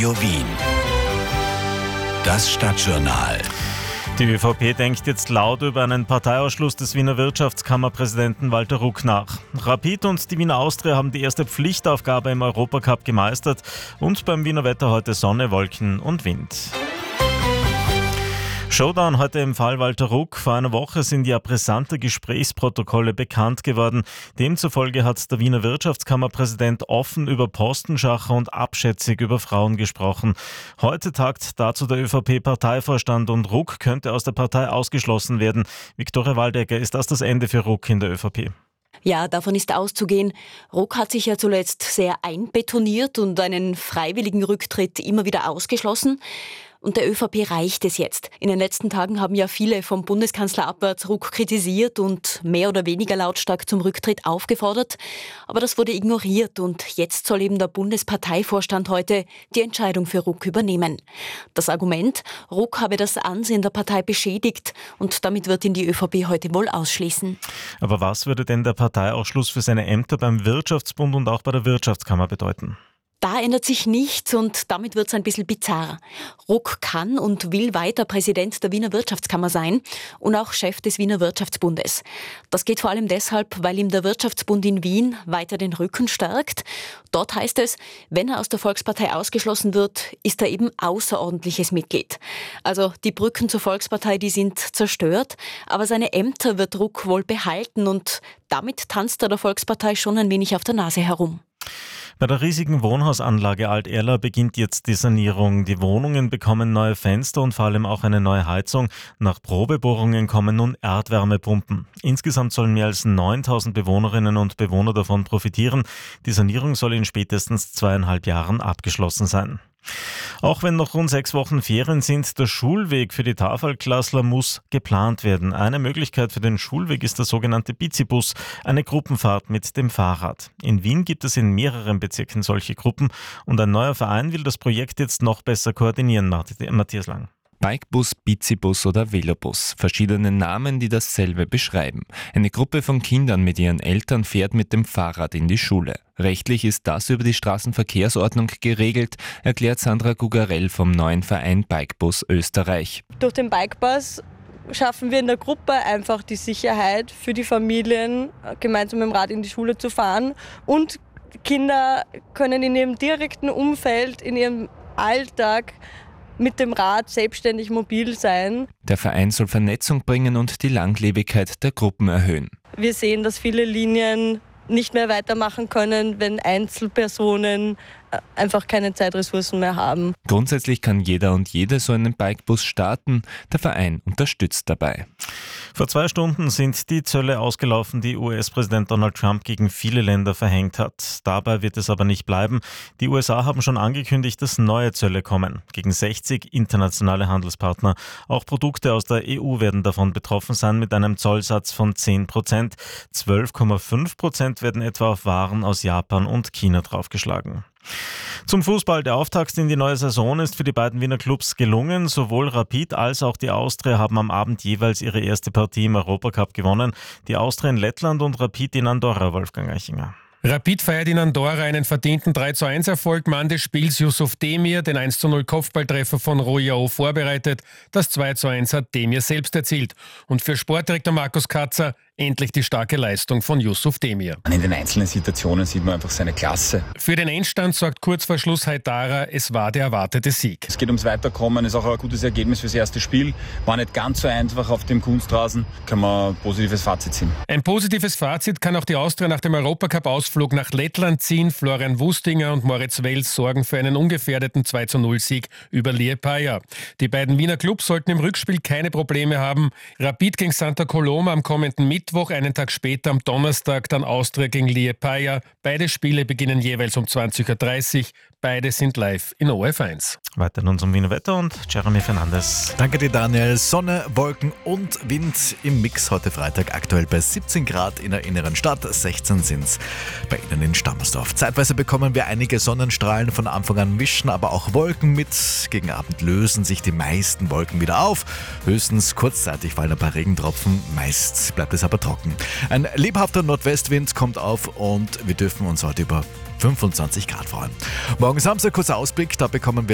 Radio Wien. Das Stadtjournal. Die ÖVP denkt jetzt laut über einen Parteiausschluss des Wiener Wirtschaftskammerpräsidenten Walter Ruck nach. Rapid und die Wiener Austria haben die erste Pflichtaufgabe im Europacup gemeistert und beim Wiener Wetter heute Sonne, Wolken und Wind. Showdown heute im Fall Walter Ruck. Vor einer Woche sind ja brisante Gesprächsprotokolle bekannt geworden. Demzufolge hat der Wiener Wirtschaftskammerpräsident offen über Postenschacher und abschätzig über Frauen gesprochen. Heute tagt dazu der ÖVP-Parteivorstand und Ruck könnte aus der Partei ausgeschlossen werden. Viktoria Waldecker, ist das Ende für Ruck in der ÖVP? Ja, davon ist auszugehen. Ruck hat sich ja zuletzt sehr einbetoniert und einen freiwilligen Rücktritt immer wieder ausgeschlossen. Und der ÖVP reicht es jetzt. In den letzten Tagen haben ja viele vom Bundeskanzler abwärts Ruck kritisiert und mehr oder weniger lautstark zum Rücktritt aufgefordert. Aber das wurde ignoriert und jetzt soll eben der Bundesparteivorstand heute die Entscheidung für Ruck übernehmen. Das Argument, Ruck habe das Ansehen der Partei beschädigt und damit wird ihn die ÖVP heute wohl ausschließen. Aber was würde denn der Parteiausschluss für seine Ämter beim Wirtschaftsbund und auch bei der Wirtschaftskammer bedeuten? Da ändert sich nichts und damit wird es ein bisschen bizarr. Ruck kann und will weiter Präsident der Wiener Wirtschaftskammer sein und auch Chef des Wiener Wirtschaftsbundes. Das geht vor allem deshalb, weil ihm der Wirtschaftsbund in Wien weiter den Rücken stärkt. Dort heißt es, wenn er aus der Volkspartei ausgeschlossen wird, ist er eben außerordentliches Mitglied. Also die Brücken zur Volkspartei, die sind zerstört, aber seine Ämter wird Ruck wohl behalten und damit tanzt er der Volkspartei schon ein wenig auf der Nase herum. Bei der riesigen Wohnhausanlage Alt-Erla beginnt jetzt die Sanierung. Die Wohnungen bekommen neue Fenster und vor allem auch eine neue Heizung. Nach Probebohrungen kommen nun Erdwärmepumpen. Insgesamt sollen mehr als 9.000 Bewohnerinnen und Bewohner davon profitieren. Die Sanierung soll in spätestens 2,5 Jahren abgeschlossen sein. Auch wenn noch rund 6 Wochen Ferien sind, der Schulweg für die Tafelklassler muss geplant werden. Eine Möglichkeit für den Schulweg ist der sogenannte Bizibus, eine Gruppenfahrt mit dem Fahrrad. In Wien gibt es in mehreren Bezirken solche Gruppen und ein neuer Verein will das Projekt jetzt noch besser koordinieren, Matthias Lang. Bikebus, Bizibus oder Velobus. Verschiedene Namen, die dasselbe beschreiben. Eine Gruppe von Kindern mit ihren Eltern fährt mit dem Fahrrad in die Schule. Rechtlich ist das über die Straßenverkehrsordnung geregelt, erklärt Sandra Gugarell vom neuen Verein Bikebus Österreich. Durch den Bikebus schaffen wir in der Gruppe einfach die Sicherheit für die Familien, gemeinsam mit dem Rad in die Schule zu fahren. Und Kinder können in ihrem direkten Umfeld, in ihrem Alltag mit dem Rad selbstständig mobil sein. Der Verein soll Vernetzung bringen und die Langlebigkeit der Gruppen erhöhen. Wir sehen, dass viele Linien nicht mehr weitermachen können, wenn Einzelpersonen einfach keine Zeitressourcen mehr haben. Grundsätzlich kann jeder und jede so einen Bikebus starten. Der Verein unterstützt dabei. Vor 2 Stunden sind die Zölle ausgelaufen, die US-Präsident Donald Trump gegen viele Länder verhängt hat. Dabei wird es aber nicht bleiben. Die USA haben schon angekündigt, dass neue Zölle kommen. Gegen 60 internationale Handelspartner. Auch Produkte aus der EU werden davon betroffen sein mit einem Zollsatz von 10%. 12,5% werden etwa auf Waren aus Japan und China draufgeschlagen. Zum Fußball. Der Auftakt in die neue Saison ist für die beiden Wiener Clubs gelungen. Sowohl Rapid als auch die Austria haben am Abend jeweils ihre erste Partie im Europacup gewonnen. Die Austria in Lettland und Rapid in Andorra, Wolfgang Eichinger. Rapid feiert in Andorra einen verdienten 3:1-Erfolg. Mann des Spiels Yusuf Demir, den 1:0 Kopfballtreffer von Royao vorbereitet. Das 2:1 hat Demir selbst erzielt. Und für Sportdirektor Markus Katzer endlich die starke Leistung von Yusuf Demir. In den einzelnen Situationen sieht man einfach seine Klasse. Für den Endstand sorgt kurz vor Schluss Haidara, es war der erwartete Sieg. Es geht ums Weiterkommen, ist auch ein gutes Ergebnis fürs erste Spiel. War nicht ganz so einfach auf dem Kunstrasen, kann man ein positives Fazit ziehen. Ein positives Fazit kann auch die Austria nach dem Europacup-Ausflug nach Lettland ziehen. Florian Wustinger und Moritz Wels sorgen für einen ungefährdeten 2:0-Sieg über Liepaja. Die beiden Wiener Clubs sollten im Rückspiel keine Probleme haben. Rapid gegen Santa Coloma am kommenden Mittwoch, einen Tag später am Donnerstag dann Austria gegen Liepaja. Beide Spiele beginnen jeweils um 20:30 Uhr. Beide sind live in ORF1. Weiter in unserem Wiener Wetter und Jeremy Fernandes. Danke dir, Daniel. Sonne, Wolken und Wind im Mix heute Freitag. Aktuell bei 17 Grad in der inneren Stadt, 16 sind's bei Ihnen in Stammersdorf. Zeitweise bekommen wir einige Sonnenstrahlen, von Anfang an mischen aber auch Wolken mit. Gegen Abend lösen sich die meisten Wolken wieder auf. Höchstens kurzzeitig fallen ein paar Regentropfen, meist bleibt es aber trocken. Ein lebhafter Nordwestwind kommt auf und wir dürfen uns heute über 25 Grad freuen. Morgen Samstag kurzer Ausblick, da bekommen wir